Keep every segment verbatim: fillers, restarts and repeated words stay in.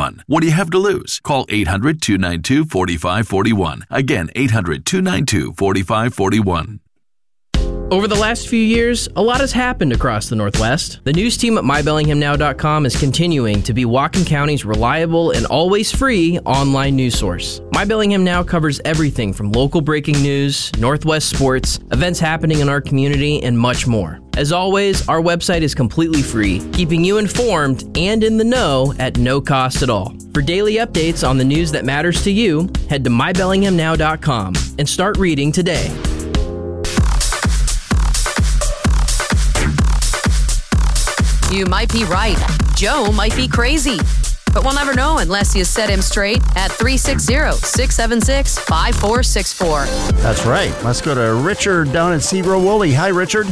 one. What do you have to lose? Call eight hundred, two nine two, four five four one. Again, eight hundred, two nine two, four five four one. Over the last few years, a lot has happened across the Northwest. The news team at my bellingham now dot com is continuing to be Whatcom County's reliable and always free online news source. My Bellingham Now covers everything from local breaking news, Northwest sports, events happening in our community, and much more. As always, our website is completely free, keeping you informed and in the know at no cost at all. For daily updates on the news that matters to you, head to my bellingham now dot com and start reading today. You might be right. Joe might be crazy. But we'll never know unless you set him straight at three six zero, six seven six, five four six four. That's right. Let's go to Richard down in Segro Woolley. Hi, Richard.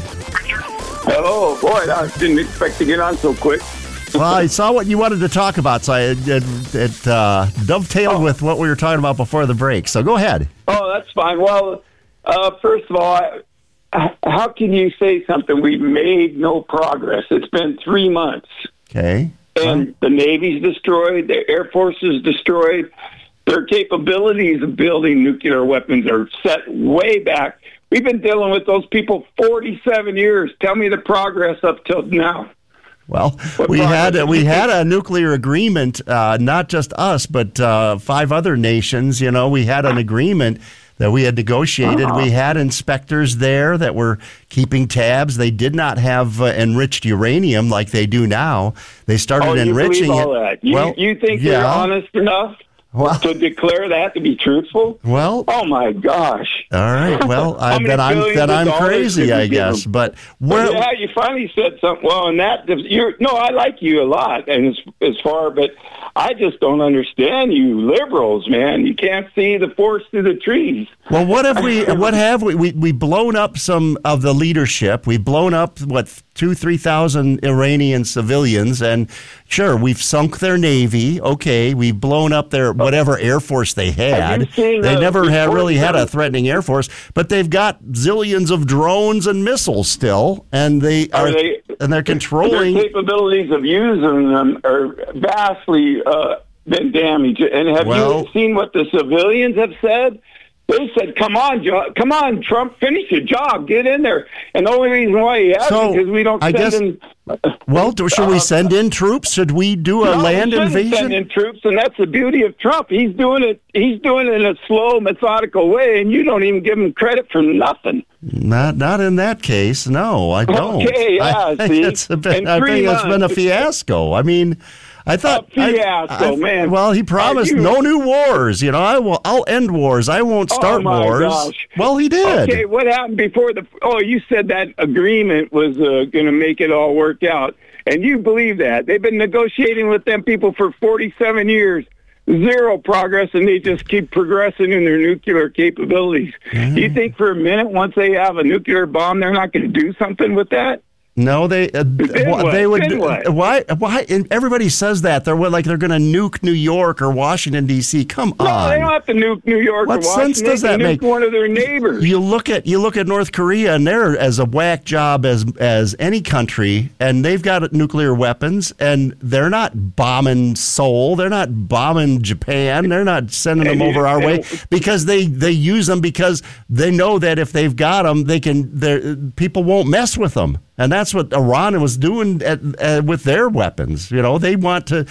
Hello. Boy, I didn't expect to get on so quick. Well, I saw what you wanted to talk about, so I, it, it uh, dovetailed oh. with what we were talking about before the break. So go ahead. Oh, that's fine. Well, uh, first of all, I, how can you say something? We've made no progress. It's been three months. Okay. And the Navy's destroyed. The Air Force is destroyed. Their capabilities of building nuclear weapons are set way back. We've been dealing with those people forty-seven years. Tell me the progress up till now. Well, what we had a, we had a nuclear agreement, uh, not just us, but uh, five other nations. You know, we had an agreement that we had negotiated. Uh-huh. We had inspectors there that were keeping tabs. They did not have uh, enriched uranium like they do now. They started oh, you enriching all it. That. You, well, you think yeah. they're honest enough well, to declare that to be truthful? Well, oh my gosh! All right. Well, I, then I'm then I'm crazy, I guess. Them? But where? Well, yeah, you finally said something. Well, and that you're no, I like you a lot, and as as far, but I just don't understand you liberals, man. You can't see the forest through the trees. Well, what have we? What have we? We we blown up some of the leadership. We've blown up what two, three thousand Iranian civilians, and sure, we've sunk their navy. Okay, we've blown up their whatever air force they had. They the, never had really had a threatening air force, but they've got zillions of drones and missiles still, and they are, are they, and they're controlling. Their capabilities of using them are vastly uh, been damaged. And have well, you seen what the civilians have said? They said, "Come on, jo- come on, Trump, finish your job, get in there." And the only reason why he hasn't so, because we don't I send guess, in. Well, should we send in troops? Should we do a no, land we invasion? Send in troops, and that's the beauty of Trump. He's doing it. He's doing it in a slow, methodical way, and you don't even give him credit for nothing. Not, not in that case. No, I don't. Okay, yeah. I, see, it's a bit, I think it's been a fiasco. I mean. I thought, a fiasco, I, I, man. Well, he promised you, no new wars. You know, I will. I'll end wars. I won't start oh my wars. Gosh. Well, he did. Okay, what happened before the? Oh, you said that agreement was uh, going to make it all work out, and you believe that? They've been negotiating with them people for forty-seven years. Zero progress, and they just keep progressing in their nuclear capabilities. Mm-hmm. Do you think for a minute, once they have a nuclear bomb, they're not going to do something with that? No, they uh, they would. Why? Why? And everybody says that they're like they're going to nuke New York or Washington D C. Come no, on, they don't have to nuke New York what or Washington. sense does that they make? Nuke one of their neighbors. You look at you look at North Korea, and they're as a whack job as as any country, and they've got nuclear weapons, and they're not bombing Seoul, they're not bombing Japan, they're not sending them over our way because they they use them because they know that if they've got them, they can. People won't mess with them. And that's what Iran was doing at, uh, with their weapons. You know, they want to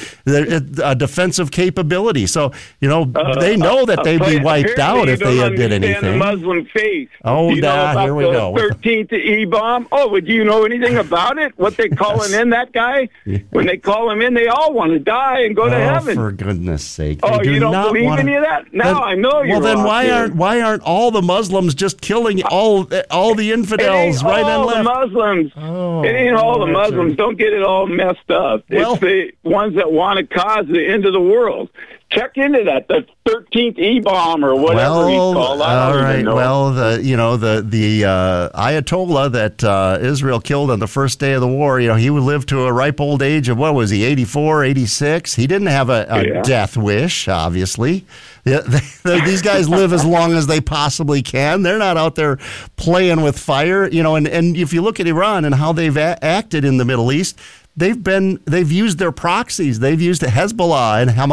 a defensive capability. So, you know, uh, they know that they'd be wiped out if they did anything. The Muslim faith. Oh, you nah, know here we the go. thirteenth E-bomb. Oh, would you know anything about it? What they calling yes. in that guy? When they call him in, they all want to die and go to oh, heaven. For goodness sake! They Oh, do you don't not believe wanna, any of that? No, then, I know you're. Well, then why here. aren't why aren't all the Muslims just killing all all the infidels right and left? All the Muslims. Oh. It ain't all the Muslims. Don't get it all messed up. Well, it's the ones that want to cause the end of the world. Check into that. The thirteenth E-bomb or whatever well, he's called. I all don't right. even know. Well, the you know the the uh, Ayatollah that uh, Israel killed on the first day of the war. You know, he would live to a ripe old age of what was he, eighty-four, eighty-six? He didn't have a, a yeah. death wish, obviously. Yeah, they, they, these guys live as long as they possibly can. They're not out there playing with fire. You know, and, and if you look at Iran and how they've a- acted in the Middle East, they've been they've used their proxies. They've used Hezbollah and Hamas.